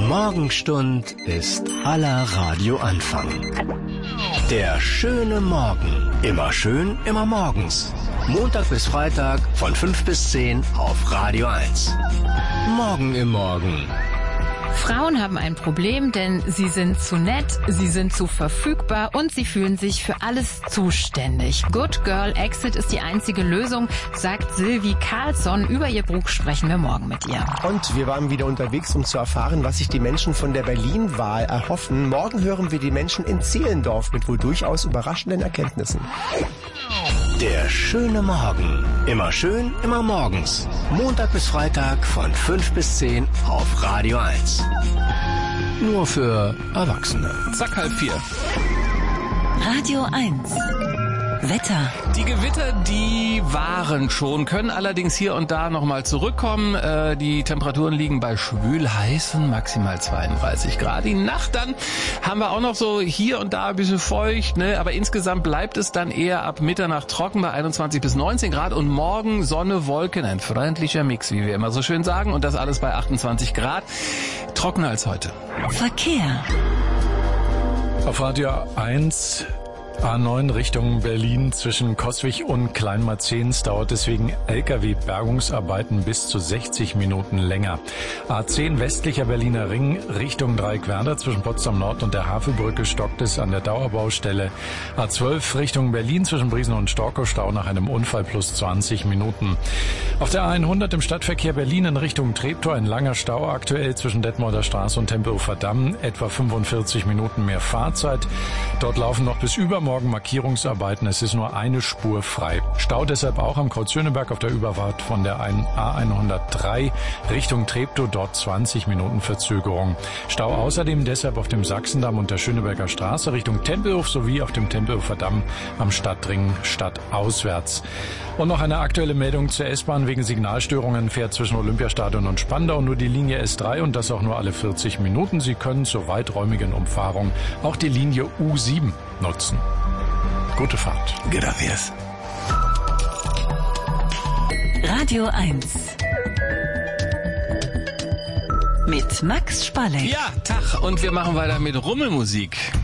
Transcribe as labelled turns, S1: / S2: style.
S1: Morgenstund ist aller Radioanfang. Der schöne Morgen. Immer schön, immer morgens. Montag bis Freitag von 5 bis 10 auf Radio 1. Morgen im Morgen.
S2: Frauen haben ein Problem, denn sie sind zu nett, sie sind zu verfügbar und sie fühlen sich für alles zuständig. Good Girl Exit ist die einzige Lösung, sagt Sylvie Carlsson. Über ihr Buch sprechen wir morgen mit ihr.
S3: Und wir waren wieder unterwegs, um zu erfahren, was sich die Menschen von der Berlin-Wahl erhoffen. Morgen hören wir die Menschen in Zehlendorf mit wohl durchaus überraschenden Erkenntnissen.
S1: Der schöne Morgen. Immer schön, immer morgens. Montag bis Freitag von 5 bis 10 auf Radio 1. Nur für Erwachsene.
S4: Zack, 3:30.
S5: Radio 1. Wetter.
S4: Die Gewitter, die waren schon, können allerdings hier und da nochmal zurückkommen. Die Temperaturen liegen bei schwül-heißen maximal 32 Grad. Die Nacht dann haben wir auch noch so hier und da ein bisschen feucht, ne? Aber insgesamt bleibt es dann eher ab Mitternacht trocken bei 21 bis 19 Grad. Und morgen Sonne, Wolken, ein freundlicher Mix, wie wir immer so schön sagen. Und das alles bei 28 Grad. Trockener als heute.
S5: Verkehr.
S6: Auf Radio 1... A9 Richtung Berlin zwischen Coswig und Kleinmarzehns dauert deswegen Lkw-Bergungsarbeiten bis zu 60 Minuten länger. A10 westlicher Berliner Ring Richtung Dreieckwerder zwischen Potsdam Nord und der Havelbrücke stockt es an der Dauerbaustelle. A12 Richtung Berlin zwischen Briesen und Storkow Stau nach einem Unfall plus 20 Minuten. Auf der A100 im Stadtverkehr Berlin in Richtung Treptow ein langer Stau aktuell zwischen Detmolder Straße und Tempelhofer Damm. Etwa 45 Minuten mehr Fahrzeit. Dort laufen noch bis übermorgen Markierungsarbeiten. Es ist nur eine Spur frei. Stau deshalb auch am Kreuz Schöneberg auf der Überfahrt von der A103 Richtung Treptow, dort 20 Minuten Verzögerung. Stau außerdem deshalb auf dem Sachsendamm und der Schöneberger Straße Richtung Tempelhof sowie auf dem Tempelhofer Damm am Stadtring stadtauswärts. Und noch eine aktuelle Meldung zur S-Bahn. Wegen Signalstörungen fährt zwischen Olympiastadion und Spandau nur die Linie S3 und das auch nur alle 40 Minuten. Sie können zur weiträumigen Umfahrung auch die Linie U7 nutzen. Gute Fahrt.
S1: Gracias.
S5: Radio 1. Mit Max Spalleck.
S4: Ja, Tag. Und wir machen weiter mit Rummelmusik.